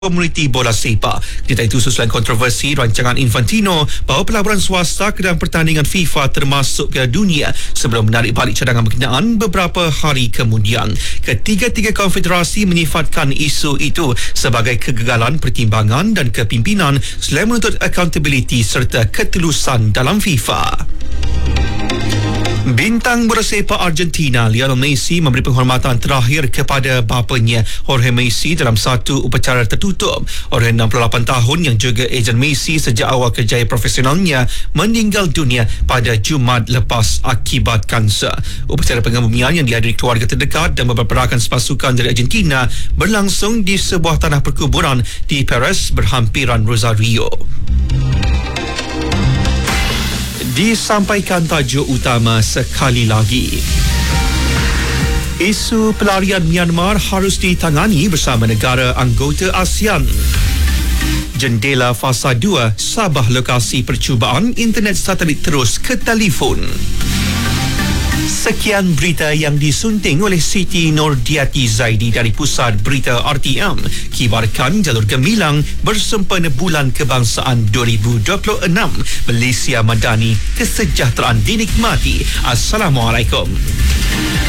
komuniti bola sepak. Kita itu susulan kontroversi rancangan Infantino bahawa pelaburan swasta ke dalam pertandingan FIFA termasuk Piala Dunia sebelum menarik balik cadangan berkenaan beberapa hari kemudian. Ketiga-tiga konfederasi menyifatkan isu itu sebagai kegagalan pertimbangan dan kepimpinan selain menuntut accountability serta ketulusan dalam FIFA. Bintang bola sepak Argentina Lionel Messi memberi penghormatan terakhir kepada bapanya Jorge Messi dalam satu upacara tertutup. Orang 68 tahun yang juga ejen Messi sejak awal kerjaya profesionalnya meninggal dunia pada Jumaat lepas akibat kanser. Upacara pengebumian yang dihadiri keluarga terdekat dan beberapa rakan sepasukan dari Argentina berlangsung di sebuah tanah perkuburan di Perez berhampiran Rosario. Disampaikan tajuk utama sekali lagi. Isu pelarian Myanmar harus ditangani bersama negara anggota ASEAN. Jendela fasa 2 Sabah lokasi percubaan internet satelit terus ke telefon. Sekian berita yang disunting oleh Siti Nordiati Zaidi dari Pusat Berita RTM. Kibarkan jalur gemilang bersempena Bulan Kebangsaan 2026. Malaysia Madani, kesejahteraan dinikmati. Assalamualaikum.